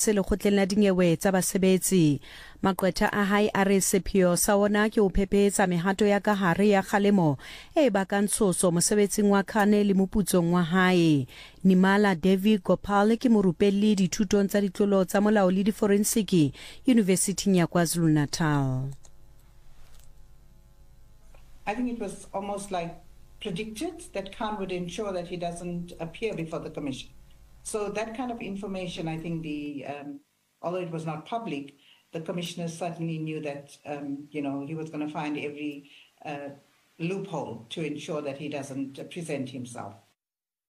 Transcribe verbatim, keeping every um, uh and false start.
fatshe lekgotleng la dinyewe tsa basebetsi. Maqwetha a hae a re sepheo sa ona ke ho phephetsa mehato ya ka hare ya kgalemo e bakang tshoso mosebetsing wa Khane le moputsong wa hae. Nimala Devi Gopal ke morupelli dithutong tsa ditlolo tsa molao le diforensiki University ya KwaZulu-Natal. I think it was almost like predicted that Khan would ensure that he doesn't appear before the commission. So that kind of information, I think the, um, although it was not public, the commissioners certainly knew that, um, you know, he was going to find every uh, loophole to ensure that he doesn't uh, present himself.